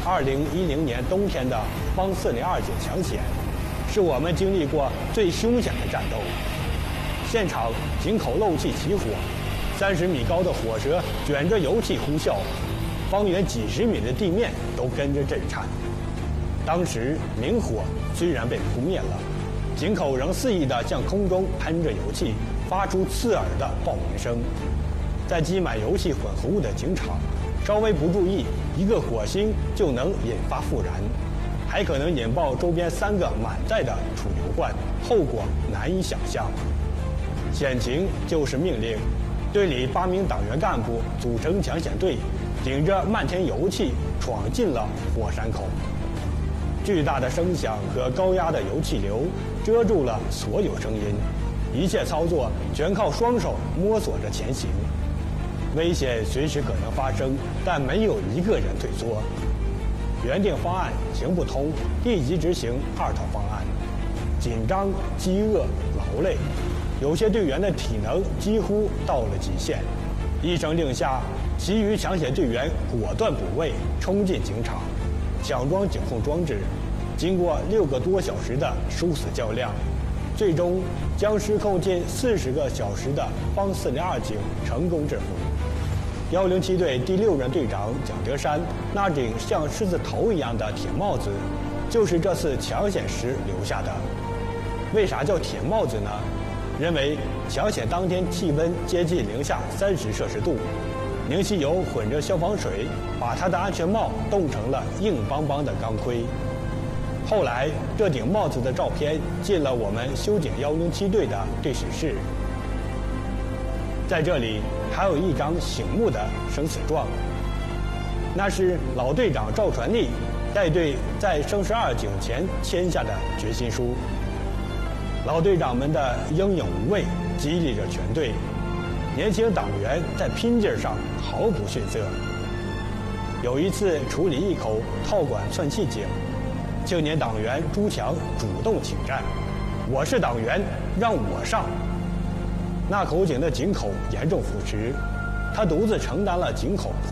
2010年冬天的方402井抢险，是我们经历过最凶险的战斗。现场井口漏气起火，30米高的火舌卷着油气呼啸，方圆几十米的地面都跟着震颤。当时明火虽然被扑灭了，井口仍肆意地向空中喷着油气，发出刺耳的爆鸣声。在积满油气混合物的井场，稍微不注意，一个火星就能引发复燃，还可能引爆周边3个满载的储油罐，后果难以想象。险情就是命令，队里8名党员干部组成抢险队，顶着漫天油气闯进了火山口。巨大的声响和高压的油气流遮住了所有声音，一切操作全靠双手摸索着前行。危险随时可能发生，但没有一个人退缩。原定方案行不通，立即执行2套方案。紧张、饥饿、劳累，有些队员的体能几乎到了极限。一声令下，其余抢险队员果断补位，冲进警场，抢装警控装置。经过6个多小时的殊死较量，最终将失控近40个小时的方402井成功制服。107队第6任队长蒋德山那顶像狮子头一样的铁帽子，就是这次抢险时留下的。为啥叫铁帽子呢？认为抢险当天气温接近-30摄氏度，凝汽油混着消防水，把他的安全帽冻成了硬邦邦的钢盔。后来，这顶帽子的照片进了我们修警107队的队史室。在这里还有一张醒目的生死状，那是老队长赵传立带队在生12井前签下的决心书。老队长们的英勇无畏激励着全队，年轻党员在拼劲上毫不逊色。有一次处理一口套管窜气井，青年党员朱强主动请战：“我是党员，让我上。”那口井的井口严重腐蚀，他独自承担了井口破